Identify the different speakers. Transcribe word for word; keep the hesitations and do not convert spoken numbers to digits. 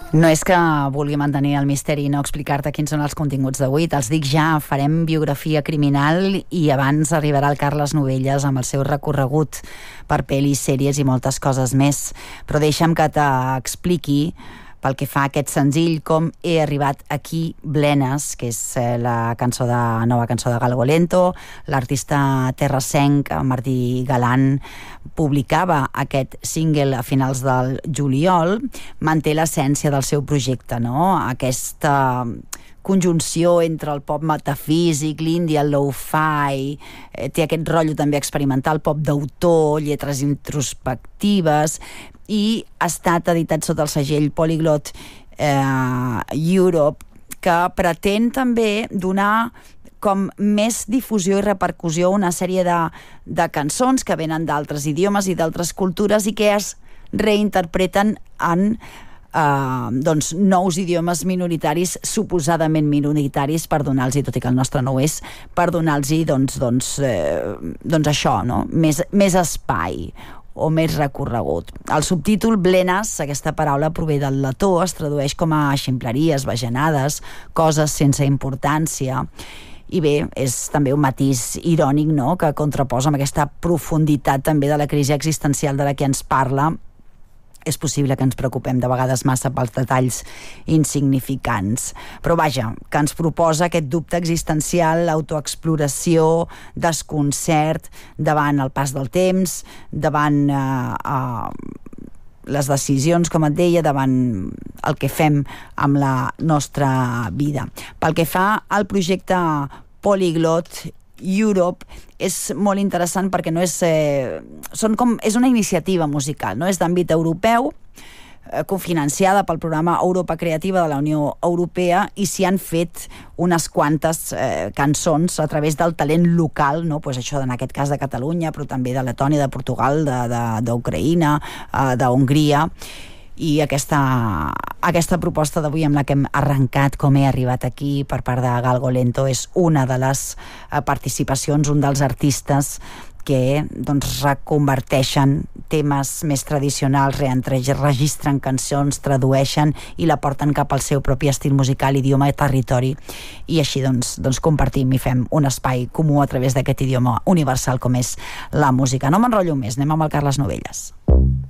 Speaker 1: No és que vulgui mantenir el misteri i no explicar-te quins són els continguts d'avui. Te'ls dic ja, farem biografia criminal i abans arribarà el Carles Novelles amb el seu recorregut per pel·lis, sèries i moltes coses més. Però deixa'm que t'expliqui pel que fa a aquest senzill com he arribat aquí, Blenes, que és la cançó de, nova cançó de Galgo Lento. L'artista terrassenc Martí Galant publicava aquest single a finals del juliol. Manté l'essència del seu projecte, no? Aquesta conjunció entre el pop metafísic, l'indie, el lo-fi, eh, té aquest rotllo també experimental, pop d'autor, lletres introspectives, i ha estat editat sota el segell Polyglot eh, Europe, que pretén també donar com més difusió i repercussió a una sèrie de, de cançons que venen d'altres idiomes i d'altres cultures i que es reinterpreten en Uh, doncs nous idiomes minoritaris, suposadament minoritaris, per donar-los, tot i que el nostre no ho és, per donar-los doncs, doncs, eh, doncs això, no? Més, més espai o més recorregut. El subtítol Blenes, aquesta paraula prové del letó, es tradueix com a ximpleries, bajanades, coses sense importància. I bé, és també un matís irònic, no?, que contraposa amb aquesta profunditat també de la crisi existencial de la que ens parla. És possible que ens preocupem de vegades massa pels detalls insignificants. Però vaja, que ens proposa aquest dubte existencial, autoexploració, desconcert davant el pas del temps, davant eh, eh, les decisions, com et deia, davant el que fem amb la nostra vida. Pel que fa al projecte Polyglot Europe, és molt interessant perquè no és, eh, són com, és una iniciativa musical, no? És d'àmbit europeu, eh, cofinanciada pel programa Europa Creativa de la Unió Europea, i s'hi han fet unes quantes eh, cançons a través del talent local, no? Pues això, en aquest cas de Catalunya, però també de Letònia, de Portugal, d'Ucraïna, eh, d'Hongria. I aquesta, aquesta proposta d'avui amb la que hem arrencat, com he arribat aquí, per part de Galgo Lento, és una de les participacions, un dels artistes que doncs, reconverteixen temes més tradicionals, registren cançons, tradueixen i la porten cap al seu propi estil musical, idioma i territori, i així doncs, doncs compartim i fem un espai comú a través d'aquest idioma universal com és la música. No m'enrotllo més, anem amb el Carles Novelles.